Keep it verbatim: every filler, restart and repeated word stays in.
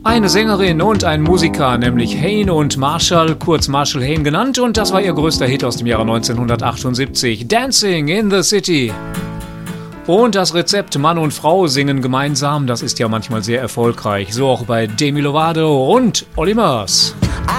Eine Sängerin und ein Musiker, nämlich Hayne und Marshall, kurz Marshall Hayne genannt, und das war ihr größter Hit aus dem Jahre neunzehnhundertachtundsiebzig, Dancing in the City. Und das Rezept Mann und Frau singen gemeinsam, das ist ja manchmal sehr erfolgreich, so auch bei Demi Lovato und Olly Murs.